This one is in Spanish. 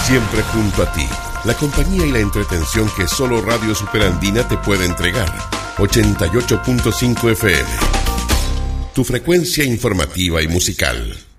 Siempre junto a ti, la compañía y la entretención que solo Radio Superandina te puede entregar. 88.5 FM. Tu frecuencia informativa y musical.